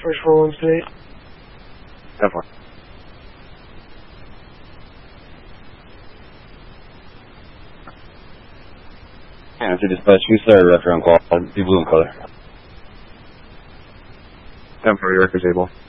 first roll-in state. 10-4. And to dispatch, you started record on call. Be blue in color. 10-4, your record's able.